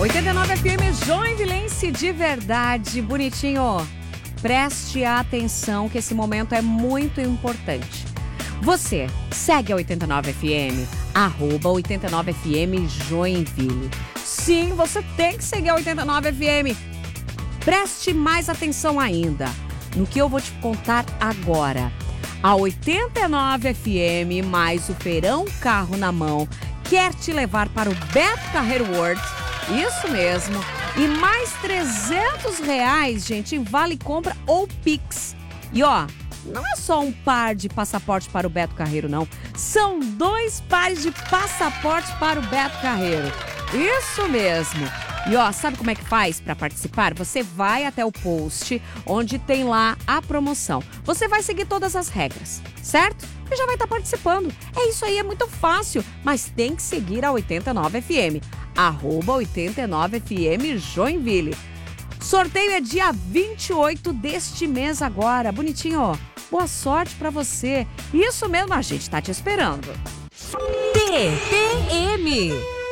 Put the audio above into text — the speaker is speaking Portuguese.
89 FM Joinvilense de verdade, bonitinho. Preste atenção que esse momento é muito importante. Você segue a 89 FM, @89FM Joinville. Sim, você tem que seguir a 89 FM. Preste mais atenção ainda no que eu vou te contar agora. A 89 FM mais o Feirão Carro na Mão quer te levar para o Beto Carreiro World. Isso mesmo. E mais R$300, gente, em vale compra ou Pix. E ó, não é só um par de passaporte para o Beto Carreiro, não. São 2 pares de passaporte para o Beto Carreiro. Isso mesmo. E ó, sabe como é que faz para participar? Você vai até o post onde tem lá a promoção. Você vai seguir todas as regras, certo? E já vai estar participando. É isso aí, é muito fácil. Mas tem que seguir a 89 FM, @89FM Joinville. Sorteio é dia 28 deste mês agora. Bonitinho, ó. Boa sorte pra você. Isso mesmo, a gente tá te esperando. TPM